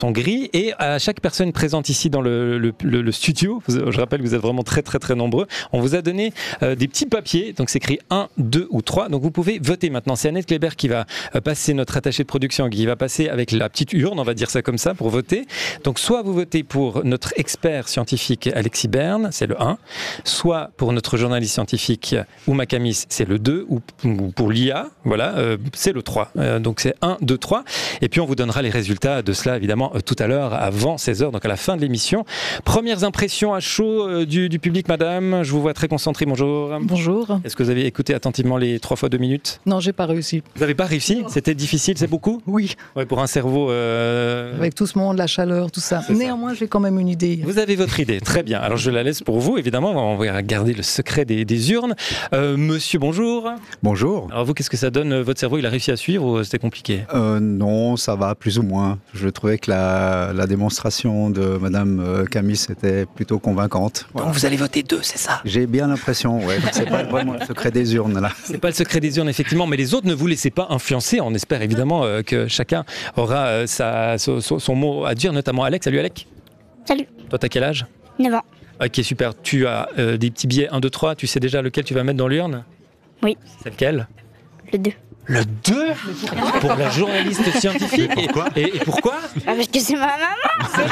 sont gris, et à chaque personne présente ici dans le studio, je rappelle que vous êtes vraiment très très très nombreux, on vous a donné des petits papiers, donc c'est écrit 1, 2 ou 3, donc vous pouvez voter maintenant. C'est Annette Kléber qui va passer, notre attachée de production, qui va passer avec la petite urne, on va dire ça comme ça, pour voter. Donc soit vous votez pour notre expert scientifique Alexis Berne, c'est le 1, soit pour notre journaliste scientifique Ouma Kamis, c'est le 2, ou pour l'IA, voilà, c'est le 3. Donc c'est 1, 2, 3, et puis on vous donnera les résultats de cela évidemment tout à l'heure avant 16h, donc à la fin de l'émission. Premières impressions à chaud du public, madame. Je vous vois très concentrée. Bonjour. Bonjour. Est-ce que vous avez écouté attentivement les 3 fois 2 minutes? Non, j'ai pas réussi. Vous n'avez pas réussi? C'était difficile, c'est beaucoup? Oui. Ouais, pour un cerveau... Avec tout ce monde, la chaleur, tout ça. Néanmoins, j'ai quand même une idée. Vous avez votre idée, très bien. Alors je la laisse pour vous, évidemment. On va garder le secret des urnes. Monsieur, bonjour. Bonjour. Alors vous, qu'est-ce que ça donne? Votre cerveau, il a réussi à suivre ou c'était compliqué? Non, ça va plus ou moins. Je trouvais que la démonstration de Madame Kamis était plutôt convaincante. Voilà. Donc vous allez voter 2, c'est ça? J'ai bien l'impression, ouais. C'est pas vraiment le secret des urnes, là. C'est pas le secret des urnes, effectivement, mais les autres, ne vous laissez pas influencer. On espère évidemment que chacun aura son mot à dire, notamment Alex. Salut Alex. Salut. Toi, t'as quel âge? 9 ans. Ok, super. Tu as des petits billets 1, 2, 3. Tu sais déjà lequel tu vas mettre dans l'urne? Oui. C'est lequel? Le 2. Le 2? Pour la journaliste scientifique. Mais pourquoi? Et pourquoi? Parce que c'est ma maman.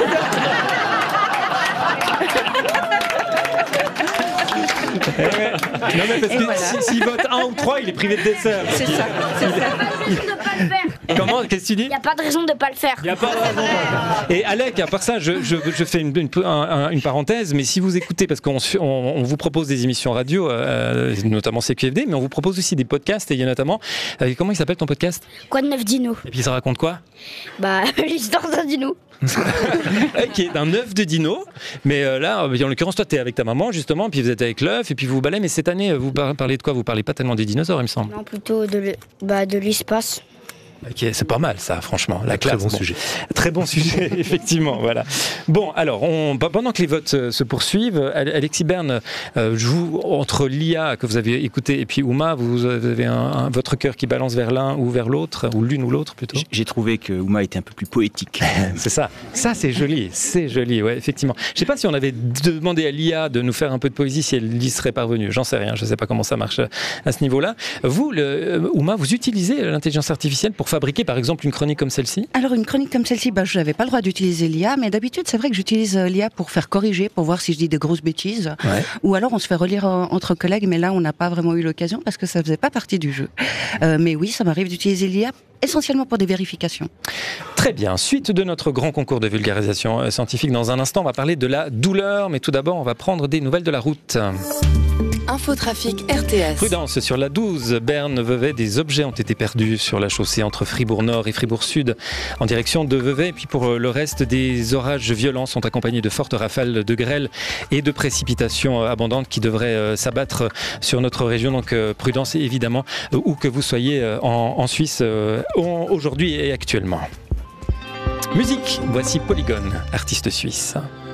Non mais parce que voilà. S'il vote 1 ou 3, il est privé de dessert. C'est ça. Comment? Qu'est-ce que tu dis? Il n'y a pas de raison de ne pas le faire. Il n'y a pas de raison. Et Alec, à part ça, je fais une parenthèse, mais si vous écoutez, parce qu'on vous propose des émissions radio, notamment CQFD, mais on vous propose aussi des podcasts, et il y a notamment, comment il s'appelle ton podcast? Quoi de neuf dino? Et puis ça raconte quoi? Bah, l'histoire d'un dino. Ok, d'un œuf de dino, mais là, en l'occurrence, toi, tu es avec ta maman, justement, puis vous êtes avec l'œuf, et puis vous vous baladez, mais cette année, vous parlez de quoi? Vous parlez pas tellement des dinosaures, il me semble. Non, plutôt de l'espace. Ok, c'est pas mal ça, franchement. La classe, très bon sujet. Très bon sujet, effectivement. Voilà. Bon, alors, pendant que les votes se poursuivent, Alexis Berne joue entre l'IA que vous avez écouté et puis Ouma. Vous avez votre cœur qui balance vers l'un ou vers l'autre, ou l'une ou l'autre plutôt. J'ai trouvé que Ouma était un peu plus poétique. C'est ça. Ça, c'est joli. C'est joli, ouais, effectivement. Je sais pas si on avait demandé à l'IA de nous faire un peu de poésie, si elle y serait parvenue. J'en sais rien. Je sais pas comment ça marche à ce niveau-là. Vous, Ouma, vous utilisez l'intelligence artificielle pour fabriquer par exemple une chronique comme celle-ci? Alors une chronique comme celle-ci, je n'avais pas le droit d'utiliser l'IA, mais d'habitude c'est vrai que j'utilise l'IA pour faire corriger, pour voir si je dis des grosses bêtises, ouais. Ou alors on se fait relire entre collègues, mais là on n'a pas vraiment eu l'occasion parce que ça faisait pas partie du jeu. Mais oui, ça m'arrive d'utiliser l'IA essentiellement pour des vérifications. Très bien, suite de notre grand concours de vulgarisation scientifique. Dans un instant, on va parler de la douleur, mais tout d'abord on va prendre des nouvelles de la route. Infotrafic RTS. Prudence sur la 12, Berne-Vevey, des objets ont été perdus sur la chaussée entre Fribourg-Nord et Fribourg-Sud en direction de Vevey. Et puis pour le reste, des orages violents sont accompagnés de fortes rafales de grêle et de précipitations abondantes qui devraient s'abattre sur notre région. Donc prudence évidemment, où que vous soyez en Suisse aujourd'hui et actuellement. Musique, voici Polygone, artiste suisse.